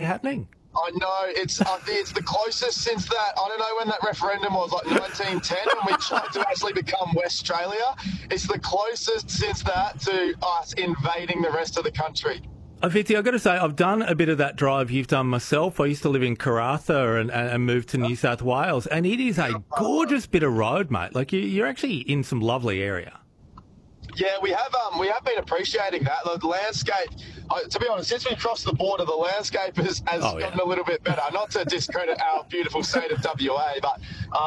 happening? I know, I think it's the closest since that, I don't know when that referendum was, like 1910, when we tried to actually become West Australia. It's the closest since that to us invading the rest of the country. Fitzy, I've got to say, I've done a bit of that drive you've done myself. I used to live in Karratha and moved to New South Wales, and it is a gorgeous bit of road, mate. Like, you're actually in some lovely area. Yeah, we have been appreciating that. The landscape, to be honest, since we crossed the border, the landscape has gotten a little bit better. Not to discredit our beautiful state of WA, but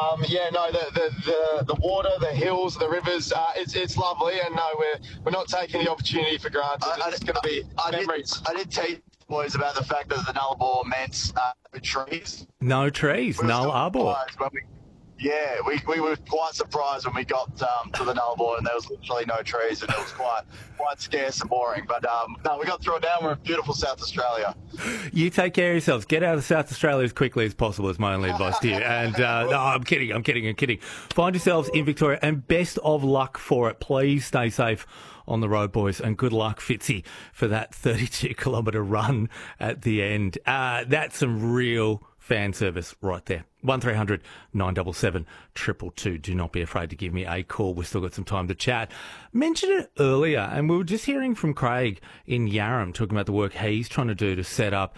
the water, the hills, the rivers, it's lovely, and no, we're not taking the opportunity for granted. It's going to be memories. I did tell you boys about the fact that the Nullarbor meant trees. No trees, null arbor. Yeah, we were quite surprised when we got to the Nullarbor and there was literally no trees, and it was quite scarce and boring. But no, we got through it now. We're in beautiful South Australia. You take care of yourselves. Get out of South Australia as quickly as possible is my only advice to you. And no, I'm kidding. Find yourselves in Victoria, and best of luck for it. Please stay safe on the road, boys, and good luck, Fitzy, for that 32-kilometre run at the end. That's some real fan service right there. 1300 977 222. Do not be afraid to give me a call. We've still got some time to chat. Mentioned it earlier, and we were just hearing from Craig in Yarram talking about the work he's trying to do to set up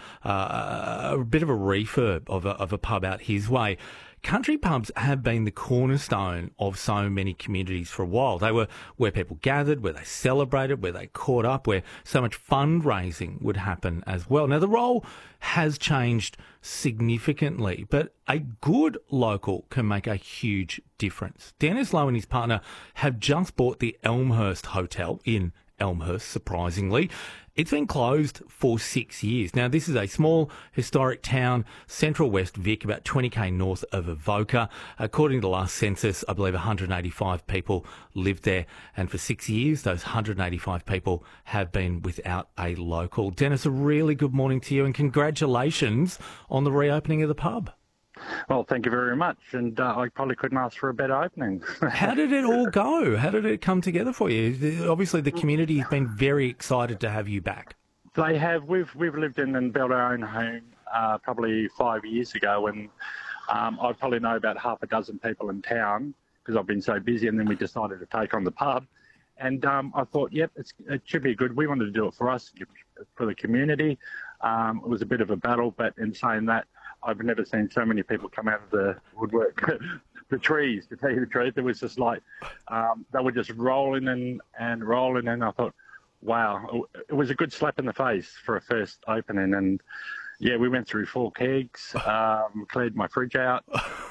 a bit of a refurb of a pub out his way. Country pubs have been the cornerstone of so many communities for a while. They were where people gathered, where they celebrated, where they caught up, where so much fundraising would happen as well. Now, the role has changed significantly, but a good local can make a huge difference. Dennis Lowe and his partner have just bought the Elmhurst Hotel in Elmhurst, surprisingly. It's been closed for 6 years. Now, this is a small historic town, central West Vic, about 20k north of Avoca. According to the last census, I believe 185 people lived there. And for 6 years, those 185 people have been without a local. Dennis, a really good morning to you, and congratulations on the reopening of the pub. Well, thank you very much, and I probably couldn't ask for a better opening. How did it all go? How did it come together for you? Obviously, the community has been very excited to have you back. They have. We've lived in and built our own home probably 5 years ago, and I probably know about half a dozen people in town because I've been so busy, and then we decided to take on the pub. And I thought, yep, it should be good. We wanted to do it for us, for the community. It was a bit of a battle, but in saying that, I've never seen so many people come out of the woodwork. The trees, to tell you the truth, it was just like they were just rolling and rolling, and I thought, wow, it was a good slap in the face for a first opening. And yeah, we went through 4 kegs, cleared my fridge out.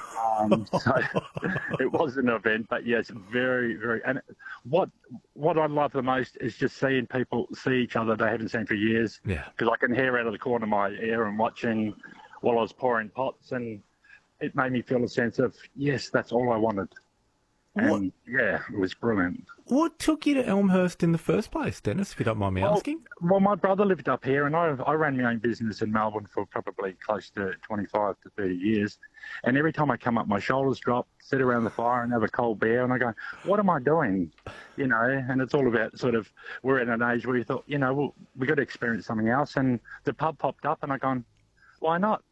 So it was an event, but yes, very, very. And what I love the most is just seeing people see each other they haven't seen for years. Yeah. Because I can hear out of the corner of my ear and watching while I was pouring pots, and it made me feel a sense of, yes, that's all I wanted. And yeah, it was brilliant. What took you to Elmhurst in the first place, Dennis, if you don't mind me asking? Well, my brother lived up here, and I ran my own business in Melbourne for probably close to 25 to 30 years. And every time I come up, my shoulders drop, sit around the fire and have a cold beer, and I go, what am I doing? You know, and it's all about sort of, we're at an age where you thought, you know, well, we got to experience something else. And the pub popped up, and I gone, why not?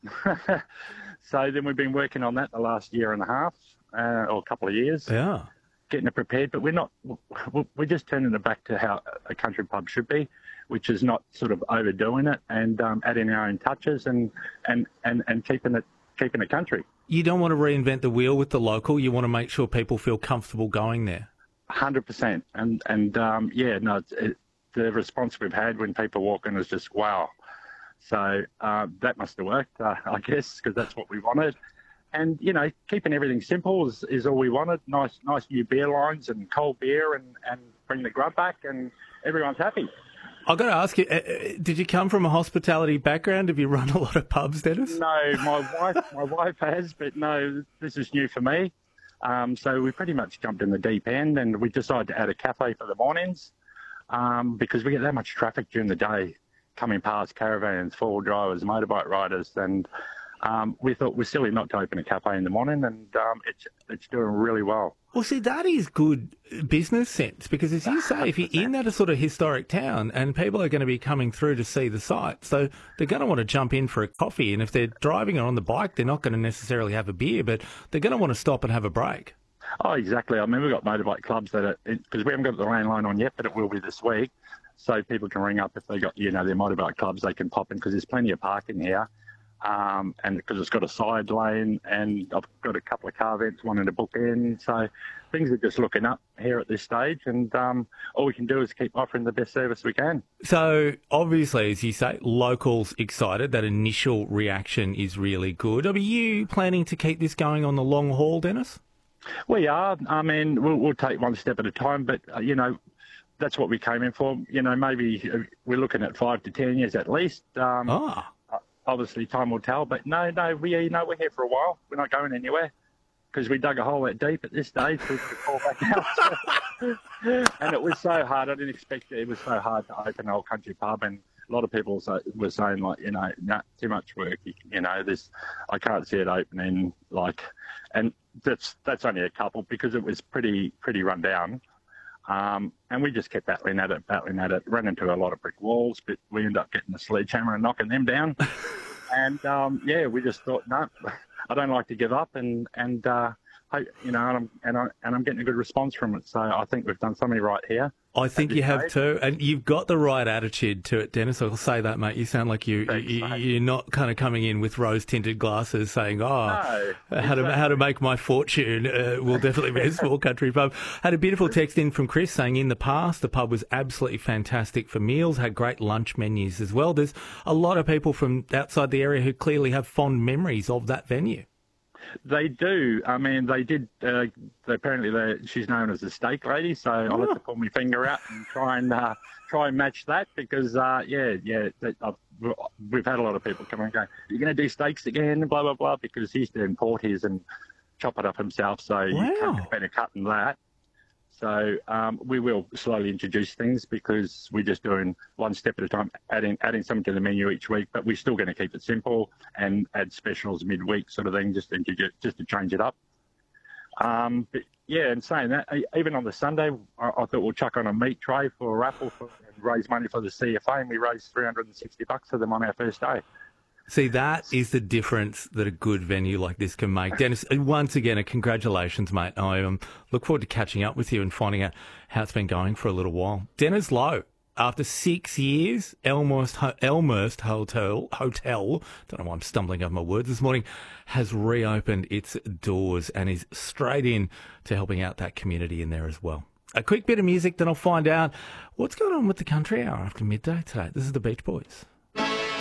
So then we've been working on that the last year and a half, or a couple of years. Yeah. Getting it prepared, but we're just turning it back to how a country pub should be, which is not sort of overdoing it and adding our own touches and keeping it country. You don't want to reinvent the wheel with the local. You want to make sure people feel comfortable going there. 100%. And yeah, no, the response we've had when people walk in is just wow. So that must have worked, I guess, because that's what we wanted. And, you know, keeping everything simple is all we wanted. Nice new beer lines and cold beer and bring the grub back, and everyone's happy. I've got to ask you, did you come from a hospitality background? Have you run a lot of pubs, Dennis? No, my wife has, but no, this is new for me. So we pretty much jumped in the deep end, and we decided to add a cafe for the mornings because we get that much traffic during the day coming past, caravans, four-wheel drivers, motorbike riders, and we thought we're silly not to open a cafe in the morning, and it's doing really well. Well, see, that is good business sense because, as you say, if you're in that sort of historic town and people are going to be coming through to see the site, so they're going to want to jump in for a coffee. And if they're driving or on the bike, they're not going to necessarily have a beer, but they're going to want to stop and have a break. Oh, exactly. I mean, we've got motorbike clubs that because we haven't got the landline on yet, but it will be this week. So people can ring up if they got, their motorbike clubs, they can pop in because there's plenty of parking here. And because it's got a side lane, and I've got a couple of car vents wanting to book in. So things are just looking up here at this stage, and all we can do is keep offering the best service we can. So obviously, as you say, locals excited. That initial reaction is really good. Are you planning to keep this going on the long haul, Dennis? We are. I mean, we'll take one step at a time, but, that's what we came in for. Maybe we're looking at 5 to 10 years at least. Obviously, time will tell. But no, we're here for a while. We're not going anywhere because we dug a hole that deep at this stage to fall back out. And it was so hard. I didn't expect it was so hard to open an Old Country pub. And a lot of people were saying, like, nah, too much work. I can't see it opening. And that's only a couple because it was pretty run down. And we just kept battling at it, ran into a lot of brick walls, but we ended up getting a sledgehammer and knocking them down. And, we just thought, no, I don't like to give up. And I'm getting a good response from it. So I think we've done something right here. I think you have too, and you've got the right attitude to it, Dennis. I'll say that, mate. You sound like you're not kind of coming in with rose-tinted glasses saying, how to make my fortune will definitely be a small country pub. Had a beautiful text in from Chris saying in the past the pub was absolutely fantastic for meals, had great lunch menus as well. There's a lot of people from outside the area who clearly have fond memories of that venue. They do. I mean, they did. Apparently, she's known as the steak lady, so I'll have to pull my finger out and try and match that because, we've had a lot of people come and go, "You're going to do steaks again?" Blah blah blah, because he's doing port his and chop it up himself, so you can't get better cut than that. So we will slowly introduce things because we're just doing one step at a time, adding something to the menu each week. But we're still going to keep it simple and add specials midweek sort of thing, just to change it up. And saying that, even on the Sunday, I thought we'll chuck on a meat tray for a raffle and raise money for the CFA, and we raised $360 for them on our first day. See, that is the difference that a good venue like this can make. Dennis, once again, congratulations, mate. I look forward to catching up with you and finding out how it's been going for a little while. Dennis Lowe, after 6 years, Elmhurst Hotel, don't know why I'm stumbling over my words this morning, has reopened its doors and is straight in to helping out that community in there as well. A quick bit of music, then I'll find out what's going on with the Country Hour after midday today. This is the Beach Boys.